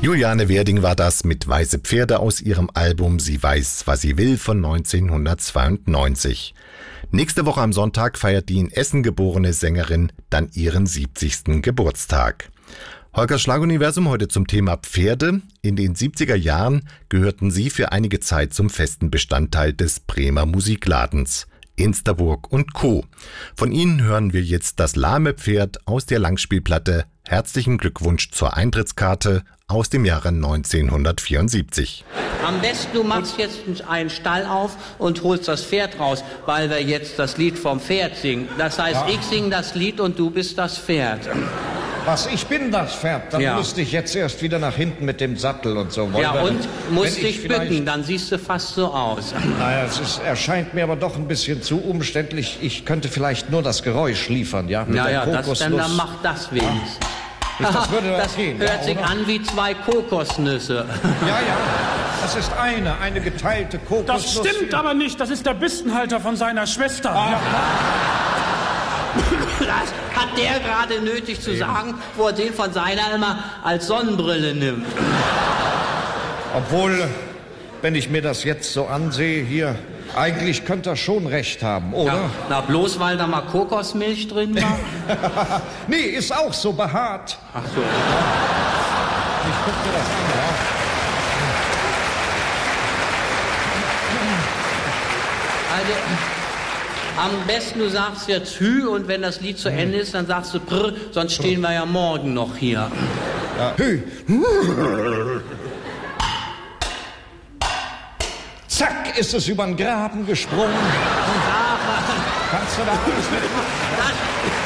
Juliane Werding war das mit Weiße Pferde aus ihrem Album Sie weiß, was sie will von 1992. Nächste Woche am Sonntag feiert die in Essen geborene Sängerin dann ihren 70. Geburtstag. Holgers Schlaguniversum heute zum Thema Pferde. In den 70er Jahren gehörten sie für einige Zeit zum festen Bestandteil des Bremer Musikladens. Insterburg und Co. Von ihnen hören wir jetzt das lahme Pferd aus der Langspielplatte Herzlichen Glückwunsch zur Eintrittskarte aus dem Jahre 1974. Am besten du machst jetzt einen Stall auf und holst das Pferd raus, weil wir jetzt das Lied vom Pferd singen. Das heißt, ich singe das Lied und du bist das Pferd. Was, ich bin das Pferd? Dann müsste ich jetzt erst wieder nach hinten mit dem Sattel und so. Musst dich bücken, dann siehst du fast so aus. Naja, erscheint mir aber doch ein bisschen zu umständlich. Ich könnte vielleicht nur das Geräusch liefern, ja? Mit der Kokosnuss. Dann mach das wenigstens. Das würde das gehen, hört sich an wie 2 Kokosnüsse. Ja, das ist eine geteilte Kokosnuss. Das stimmt aber nicht, das ist der Bistenhalter von seiner Schwester. Das hat der gerade nötig zu sagen, wo er den von seiner immer als Sonnenbrille nimmt. Obwohl, wenn ich mir das jetzt so ansehe hier, eigentlich könnte er schon recht haben, oder? Ja, na, bloß weil da mal Kokosmilch drin war? Nee, ist auch so behaart. Ach so. Ich guck mir das an, ja. Also, am besten du sagst jetzt Hü und wenn das Lied zu Ende ist, dann sagst du Prr, sonst stehen wir ja morgen noch hier. Ja. Hü. Zack, ist es über den Graben gesprungen. Kannst du da alles mitmachen?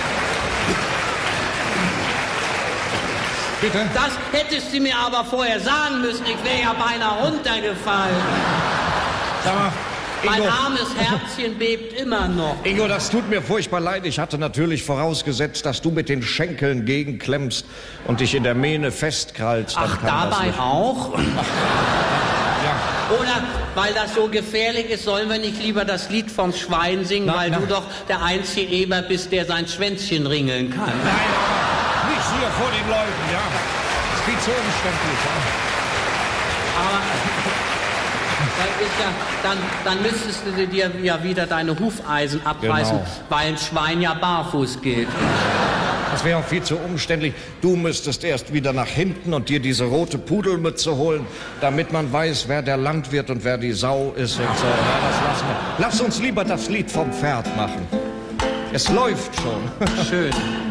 Bitte? Das hättest du mir aber vorher sagen müssen. Ich wäre ja beinahe runtergefallen. Sag mal, Ingo. Mein armes Herzchen bebt immer noch. Ingo, das tut mir furchtbar leid. Ich hatte natürlich vorausgesetzt, dass du mit den Schenkeln gegenklemmst und dich in der Mähne festkrallst. Ach, dabei auch? Ja. Oder, weil das so gefährlich ist, sollen wir nicht lieber das Lied vom Schwein singen, weil du doch der einzige Eber bist, der sein Schwänzchen ringeln kann. Nein, aber nicht hier vor den Leuten, ja. Das ist viel zu umständlich, ja. Aber das ist ja, dann müsstest du dir ja wieder deine Hufeisen abreißen, weil ein Schwein ja barfuß geht. Das wäre auch viel zu umständlich. Du müsstest erst wieder nach hinten und dir diese rote Pudelmütze holen, damit man weiß, wer der Landwirt und wer die Sau ist und so. Ja, das lassen wir. Lass uns lieber das Lied vom Pferd machen. Es läuft schon. Schön.